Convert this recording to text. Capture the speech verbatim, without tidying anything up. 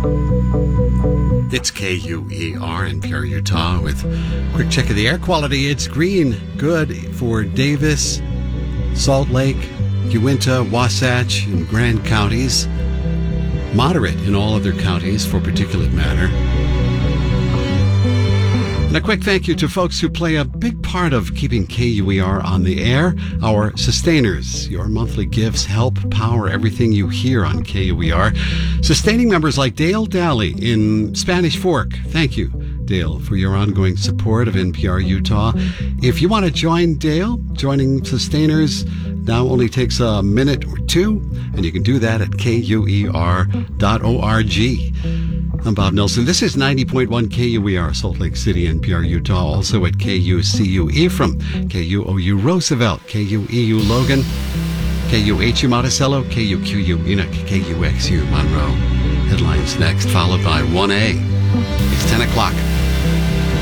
It's K U E R, N P R Utah, with a quick check of the air quality. It's green, good for Davis, Salt Lake, Uinta, Wasatch, and Grand counties. Moderate in all other counties for particulate matter. And a quick thank you to folks who play a big part of keeping K U E R on the air. Our sustainers. Your monthly gifts help power everything you hear on K U E R. Sustaining members like Dale Daly in Spanish Fork. Thank you, Dale, for your ongoing support of N P R Utah. If you want to join Dale, joining sustainers now only takes a minute or two, and you can do that at K U E R dot org. I'm Bob Nelson. This is ninety point one K U E R, Salt Lake City, N P R Utah. Also at K U C U Ephraim, K U O U Roosevelt, K U E U Logan, K U H U Monticello, K U Q U Enoch, K U X U Monroe. Headlines next, followed by one A. It's ten o'clock.